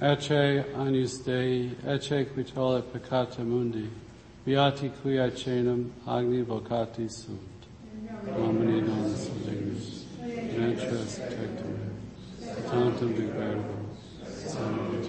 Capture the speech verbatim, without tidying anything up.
Ecce agnus Dei, ecce qui tollit peccata mundi, beati qui aecenum agni vocati sunt. Domini non sum dignus, mentres tectum, tantum degredibus, sanguine